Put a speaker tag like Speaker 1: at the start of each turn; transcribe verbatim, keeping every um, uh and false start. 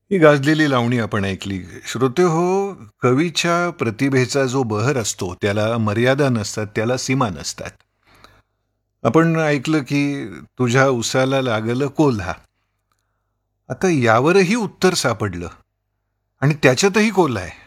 Speaker 1: ही गाजलेली लावणी आपण ऐकली. श्रोते हो, कवीच्या प्रतिभेचा जो बहर असतो त्याला मर्यादा नसतात, त्याला सीमा नसतात. आपण ऐकलं की तुझ्या उसाला लागलं कोल्हा. आता यावरही उत्तर सापडलं आणि त्याच्यातही कोल्हा आहे.